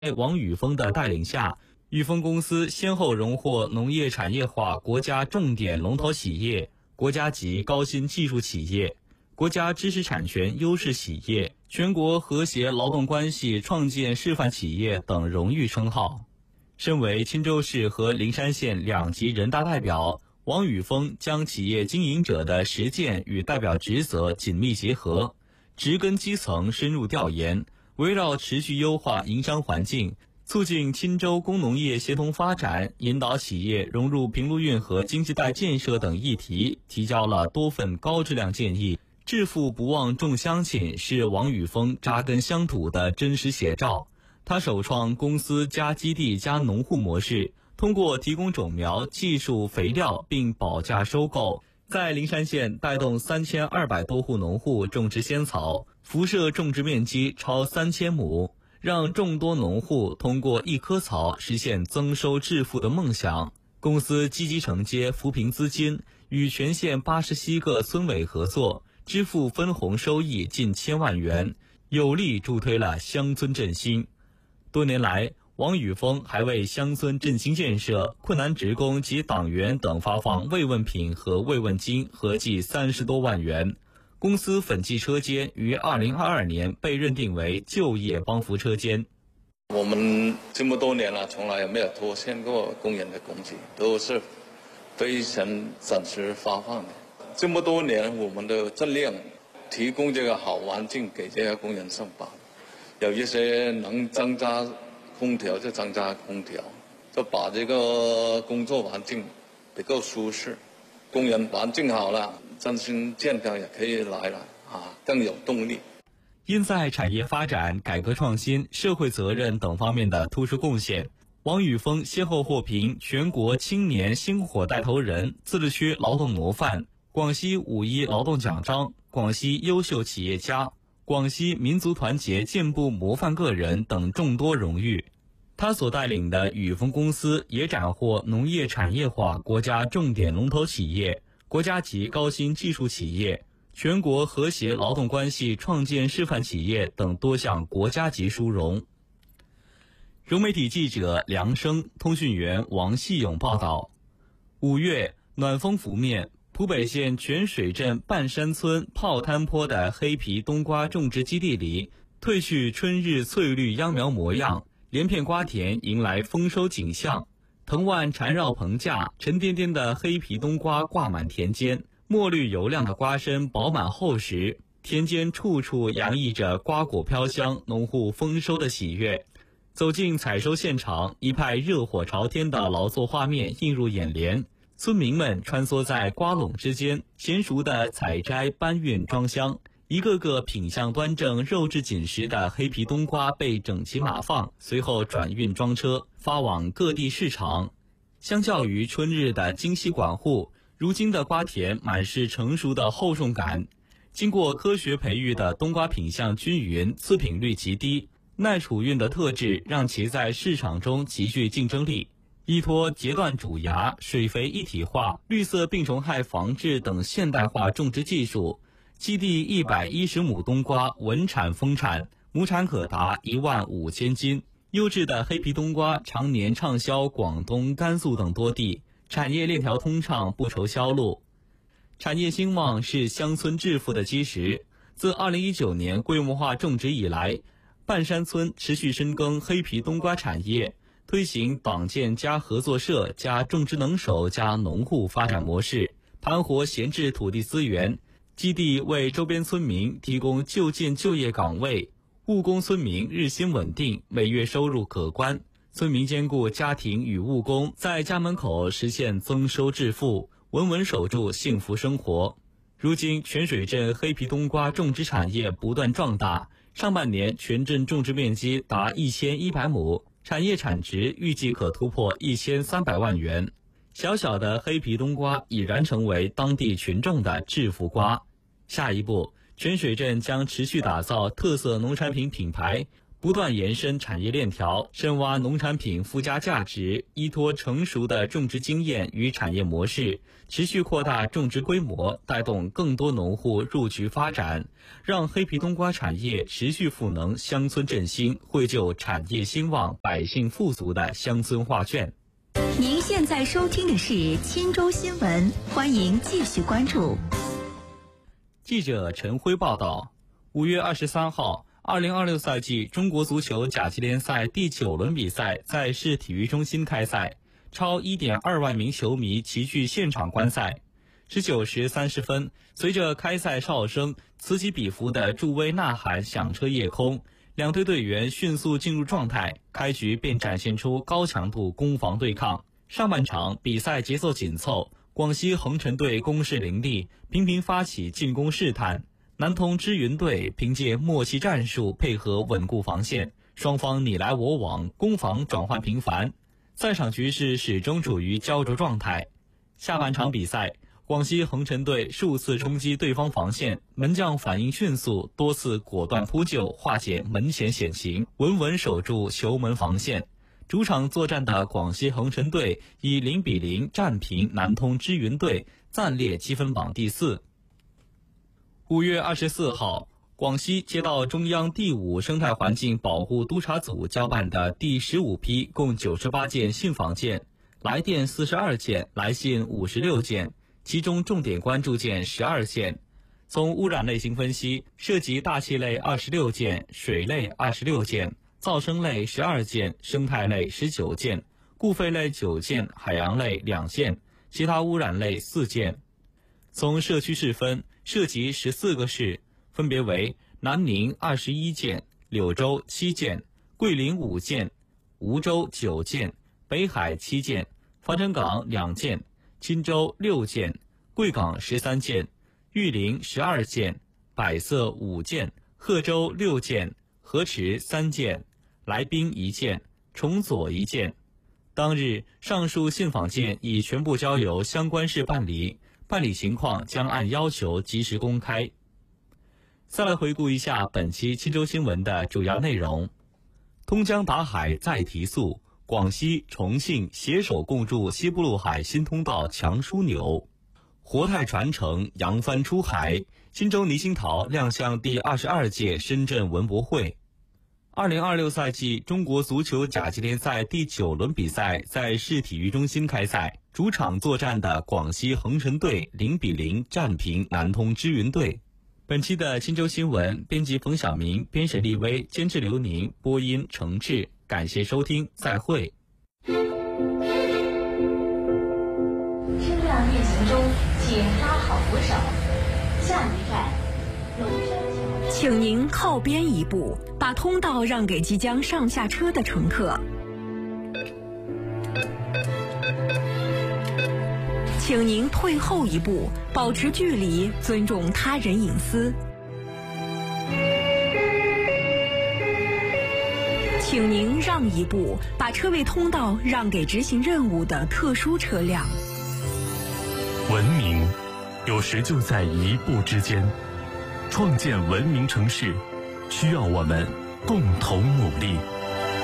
在王宇峰的带领下，宇峰公司先后荣获农业产业化国家重点龙头企业、国家级高新技术企业、国家知识产权优势企业、全国和谐劳动关系创建示范企业等荣誉称号。身为钦州市和灵山县2级人大代表，王宇峰将企业经营者的实践与代表职责紧密结合，植根基层深入调研，围绕持续优化营商环境、促进钦州工农业协同发展、引导企业融入平陆运河经济带建设等议题，提交了多份高质量建议。致富不忘重乡亲是王宇峰扎根乡土的真实写照。他首创公司加基地加农户模式，通过提供种苗、技术、肥料并保价收购，在灵山县带动3200多户农户种植仙草，辐射种植面积超3000亩，让众多农户通过一棵草实现增收致富的梦想。公司积极承接扶贫资金，与全县87个村委合作，支付分红收益近1000万元，有力助推了乡村振兴。多年来，王宇峰还为乡村振兴建设、困难职工及党员等发放慰问品和慰问金合计30多万元。公司粉记车间于2022年被认定为就业帮扶车间。 我们这么多年了，从来没有拖欠过工人的工资，都是非常准时发放的。这么多年，我们的质量提供这个好环境给这些工人上班。有一些能增加空调就增加空调，就把这个工作环境比较舒适，工人环境好了，身心健康也可以来了更有动力。 因在产业发展、改革创新、社会责任等方面的突出贡献，王宇峰先后获评全国青年星火带头人、自治区劳动模范、广西5·1劳动奖章、广西优秀企业家、广西民族团结进步模范个人等众多荣誉。他所带领的宇峰公司也斩获农业产业化国家重点龙头企业、国家级高新技术企业、全国和谐劳动关系创建示范企业等多项国家级殊荣。融媒体记者梁生，通讯员王细勇报道。5月，暖风拂面，浦北县泉水镇半山村炮滩坡的黑皮冬瓜种植基地里，褪去春日翠绿秧苗模样，连片瓜田迎来丰收景象。藤蔓缠绕棚架，沉甸甸的黑皮冬瓜挂满田间，墨绿油亮的瓜身饱满厚实，田间处处洋溢着瓜果飘香，农户丰收的喜悦。走进采收现场，一派热火朝天的劳作画面映入眼帘。村民们穿梭在瓜垄之间，娴熟地采摘、搬运、装箱，一个个品相端正、肉质紧实的黑皮冬瓜被整齐码放，随后转运装车，发往各地市场。相较于春日的精细管护，如今的瓜田满是成熟的厚重感。经过科学培育的冬瓜品相均匀，次品率极低，耐储运的特质让其在市场中极具竞争力。依托截断主芽、水肥一体化、绿色病虫害防治等现代化种植技术，基地110亩冬瓜稳产丰产，亩产可达15000斤。优质的黑皮冬瓜常年畅销广东、甘肃等多地，产业链条通畅，不愁销路。产业兴旺是乡村致富的基石。自2019年规模化种植以来，半山村持续深耕黑皮冬瓜产业，推行党建加合作社加种植能手加农户发展模式，盘活闲置土地资源。基地为周边村民提供就近就业岗位，务工村民日薪稳定，每月收入可观。村民兼顾家庭与务工，在家门口实现增收致富，稳稳守住幸福生活。如今泉水镇黑皮冬瓜种植产业不断壮大，上半年全镇种植面积达1100亩，产业产值预计可突破1300万元。小小的黑皮冬瓜已然成为当地群众的致富瓜。下一步，泉水镇将持续打造特色农产品品牌， 不断延伸产业链条，深挖农产品附加价值，依托成熟的种植经验与产业模式，持续扩大种植规模，带动更多农户入局发展，让黑皮冬瓜产业持续赋能乡村振兴，绘就产业兴旺、百姓富足的乡村画卷。 您现在收听的是钦州新闻，欢迎继续关注。 记者陈辉报道，5月23号，2026赛季中国足球甲级联赛第9轮比赛在市体育中心开赛，超1.2万名球迷齐聚现场观赛。19时30分，随着开赛哨声此起彼伏的助威呐喊响彻夜空，两队队员迅速进入状态，开局便展现出高强度攻防对抗。上半场比赛节奏紧凑，广西恒辰队攻势凌厉，频频发起进攻试探。南通支云队凭借默契战术配合稳固防线，双方你来我往，攻防转换频繁，赛场局势始终处于焦灼状态。下半场比赛，广西恒辰队数次冲击对方防线，门将反应迅速，多次果断扑救，化解门前险情，稳稳守住球门防线。主场作战的广西恒辰队以0-0战平南通支云队，暂列积分榜第4。5月24号，广西接到中央第5生态环境保护督察组交办的第15批共98件信访件，来电42件，来信56件，其中重点关注件12件。从污染类型分析，涉及大气类26件，水类26件，噪声类12件，生态类19件，固废类9件，海洋类2件，其他污染类4件。从社区市分，涉及14个市，分别为南宁21件，柳州7件，桂林5件，梧州9件，北海7件，防城港2件，钦州6件，贵港13件，玉林12件，百色5件，贺州6件，河池3件，来宾1件，崇左1件。当日上述信访件已全部交由相关市办理，办理情况将按要求及时公开。再来回顾一下本期钦州新闻的主要内容。通江达海再提速，广西、重庆携手共筑西部陆海新通道强枢纽。活态传承，扬帆出海，钦州泥星陶亮相第22届深圳文博会。2026赛季中国足球甲级联赛第9轮比赛在市体育中心开赛，主场作战的广西恒辰队0-0战平南通支云队。本期的钦州新闻，编辑冯晓明，编审立威，监制刘宁，播音程志。感谢收听，再会。 车辆运行中，请拉好扶手。下一站，龙山桥。请您靠边一步，把通道让给即将上下车的乘客。请您退后一步，保持距离，尊重他人隐私。请您让一步，把车位通道让给执行任务的特殊车辆。 文明有时就在一步之间，创建文明城市需要我们共同努力。